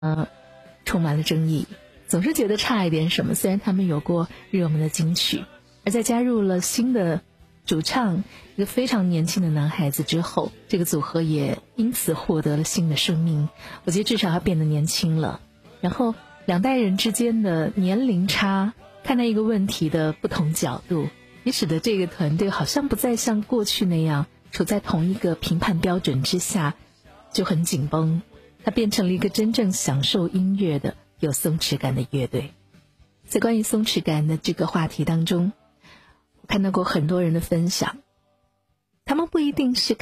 充满了争议，总是觉得差一点什么。虽然他们有过热门的金曲，而在加入了新的主唱，一个非常年轻的男孩子之后，这个组合也因此获得了新的生命。我觉得至少他变得年轻了，然后两代人之间的年龄差，看待一个问题的不同角度，也使得这个团队好像不再像过去那样处在同一个评判标准之下就很紧绷，它变成了一个真正享受音乐的有松弛感的乐队。在关于松弛感的这个话题当中，我看到过很多人的分享，他们不一定是